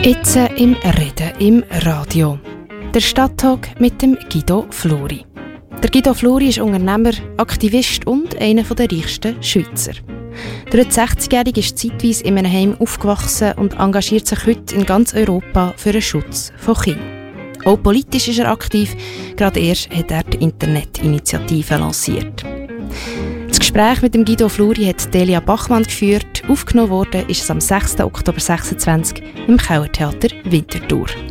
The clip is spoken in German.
Jetzt im Reden im Radio. Der Stadttalk mit dem Guido Fluri. Der Guido Fluri ist Unternehmer, Aktivist und einer der reichsten Schweizer. Der 60-Jährige ist zeitweise in einem Heim aufgewachsen und engagiert sich heute in ganz Europa für den Schutz von Kindern. Auch politisch ist er aktiv. Gerade erst hat er die Internetinitiative lanciert. Das Gespräch mit dem Guido Fluri hat Delia Bachmann geführt. Aufgenommen worden ist es am 6. Oktober 2026 im Kauertheater Winterthur.